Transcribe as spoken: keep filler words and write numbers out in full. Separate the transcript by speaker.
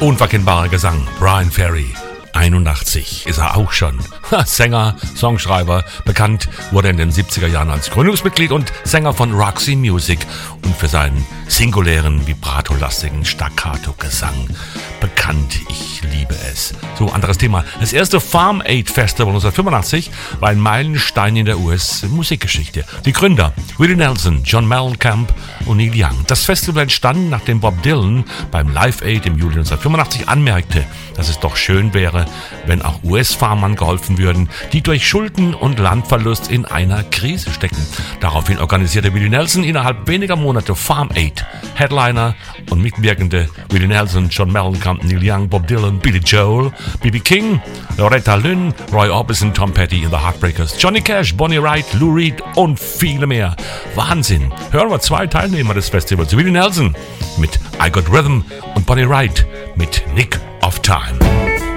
Speaker 1: Unverkennbarer Gesang, Bryan Ferry. einundachtzig ist er auch schon. Sänger, Songschreiber, bekannt wurde er in den siebziger Jahren als Gründungsmitglied und Sänger von Roxy Music und für seinen singulären, vibratolastigen Staccato-Gesang bekannt. Ich liebe es. So, anderes Thema. Das erste Farm Aid Festival neunzehnhundertfünfundachtzig war ein Meilenstein in der U S-Musikgeschichte. Die Gründer Willie Nelson, John Mellencamp und Neil Young. Das Festival entstand, nachdem Bob Dylan beim Live Aid im Juli neunzehnhundertfünfundachtzig anmerkte, dass es doch schön wäre, wenn auch U S-Farmern geholfen würden, die durch Schulden und Landverlust in einer Krise stecken. Daraufhin organisierte Willie Nelson innerhalb weniger Monate Farm Aid. Headliner und Mitwirkende Willie Nelson, John Mellencamp, Neil Young, Bob Dylan, Billy Joel, B B King, Loretta Lynn, Roy Orbison, Tom Petty in The Heartbreakers, Johnny Cash, Bonnie Wright, Lou Reed und viele mehr. Wahnsinn! Hören wir zwei Teilnehmer des Festivals. Willie Nelson mit I Got Rhythm und Bonnie Wright mit Nick of Time.